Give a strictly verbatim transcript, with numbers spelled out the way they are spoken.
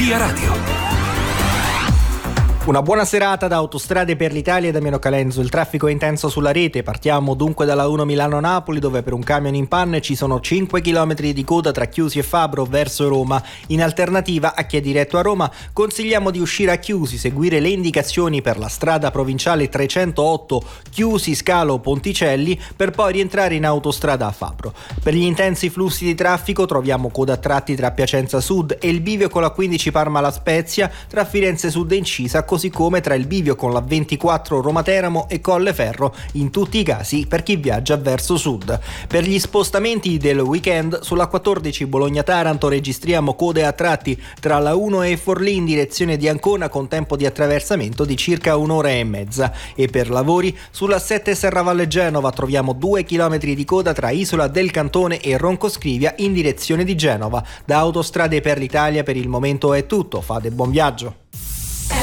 Via Radio. Una buona serata da Autostrade per l'Italia e da Damiano Calenzo. Il traffico è intenso sulla rete. Partiamo dunque dalla uno Milano-Napoli, dove per un camion in panne ci sono cinque chilometri di coda tra Chiusi e Fabro verso Roma. In alternativa, a chi è diretto a Roma, consigliamo di uscire a Chiusi, seguire le indicazioni per la strada provinciale trecentootto Chiusi-Scalo-Ponticelli per poi rientrare in autostrada a Fabro. Per gli intensi flussi di traffico troviamo coda a tratti tra Piacenza Sud e il bivio con la quindici Parma-La Spezia, tra Firenze Sud e Incisa, così come tra il bivio con la ventiquattro Roma-Teramo e Colleferro, in tutti i casi per chi viaggia verso sud. Per gli spostamenti del weekend, sulla quattordici Bologna-Taranto registriamo code a tratti tra la uno e Forlì in direzione di Ancona con tempo di attraversamento di circa un'ora e mezza, e per lavori sulla sette Serravalle-Genova troviamo due chilometri di coda tra Isola del Cantone e Roncoscrivia in direzione di Genova. Da Autostrade per l'Italia per il momento è tutto, fate buon viaggio.